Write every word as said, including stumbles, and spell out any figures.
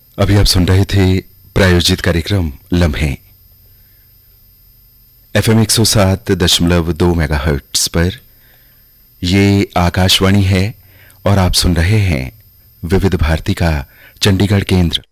अभी आप सुन रहे थे प्रायोजित कार्यक्रम लम्हे एफएम एक सौ सात दशमलव दो मेगाहर्ट्ज पर। ये आकाशवाणी है और आप सुन रहे हैं विविध भारती का चंडीगढ़ केंद्र।